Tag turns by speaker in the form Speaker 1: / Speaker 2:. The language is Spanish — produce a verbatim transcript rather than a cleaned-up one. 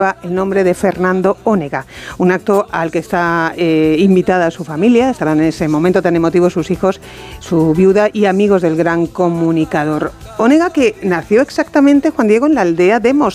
Speaker 1: el nombre de Fernando Onega, un acto al que está eh, invitada su familia, estarán en ese momento tan emotivo sus hijos, su viuda y amigos del gran comunicador. Onega, que nació exactamente, Juan Diego, en la aldea de Mos